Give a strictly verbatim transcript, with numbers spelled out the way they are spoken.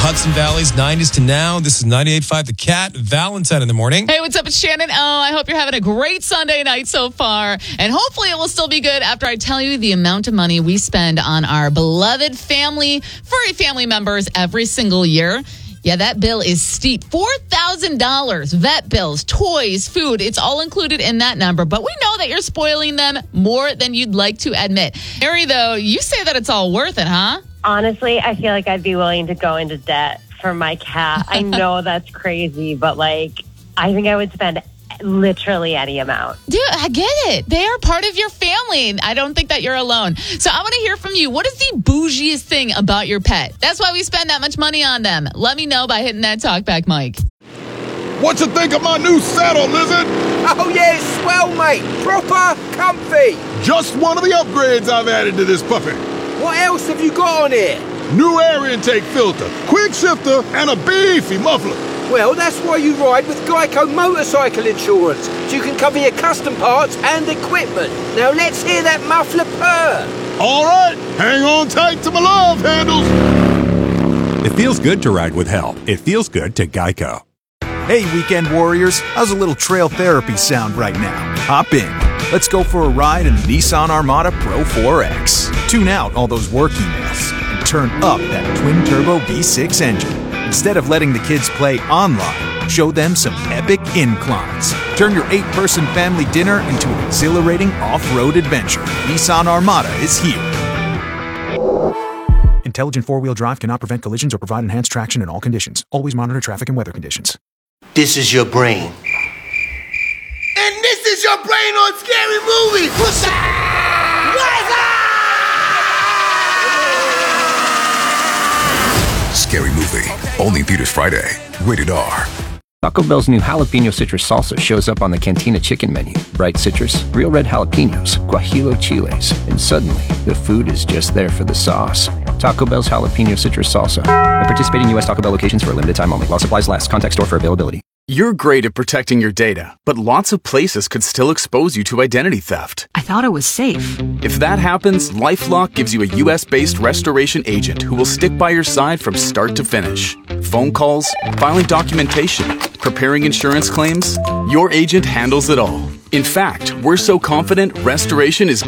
Hudson Valley's nineties to now. This is ninety-eight point five The Cat. Valentine in the morning. Hey, what's up? It's Shannon. Oh, I hope you're having a great Sunday night so far. And hopefully it will still be good after I tell you the amount of money we spend on our beloved family, furry family members every single year. Yeah, that bill is steep. four thousand dollars. Vet bills, toys, food. It's all included in that number. But we know that you're spoiling them more than you'd like to admit. Harry, though, you say that it's all worth it, huh? Honestly, I feel like I'd be willing to go into debt for my cat. I know that's crazy, but like, I think I would spend literally any amount. Dude, I get it. They are part of your family. I don't think that you're alone. So I want to hear from you. What is the bougiest thing about your pet? That's why we spend that much money on them. Let me know by hitting that talkback mic. What you think of my new saddle, Lizard? Oh yeah, it's swell, mate. Proper comfy. Just one of the upgrades I've added to this puppy. What else have you got on here? New air intake filter, quick shifter, and a beefy muffler. Well, that's why you ride with Geico Motorcycle Insurance, so you can cover your custom parts and equipment. Now let's hear that muffler purr. All right, hang on tight to my love handles. It feels good to ride with help. It feels good to Geico. Hey, weekend warriors, how's a little trail therapy sound right now? Hop in. Let's go for a ride in the Nissan Armada Pro four X. Tune out all those work emails and turn up that twin-turbo V six engine. Instead of letting the kids play online, show them some epic inclines. Turn your eight-person family dinner into an exhilarating off-road adventure. Nissan Armada is here. Intelligent four-wheel drive cannot prevent collisions or provide enhanced traction in all conditions. Always monitor traffic and weather conditions. This is your brain. And this is your brain on Scary Movie. What's up? Scary Movie. Only in theaters Friday. Rated R. Taco Bell's new jalapeno citrus salsa shows up on the Cantina chicken menu. Bright citrus, real red jalapenos, guajillo chiles, and suddenly the food is just there for the sauce. Taco Bell's jalapeno citrus salsa. At participating U S Taco Bell locations for a limited time only. While supplies last. Contact store for availability. You're great at protecting your data, but lots of places could still expose you to identity theft. I thought it was safe. If that happens, LifeLock gives you a U S-based restoration agent who will stick by your side from start to finish. Phone calls, filing documentation, preparing insurance claims, your agent handles it all. In fact, we're so confident restoration is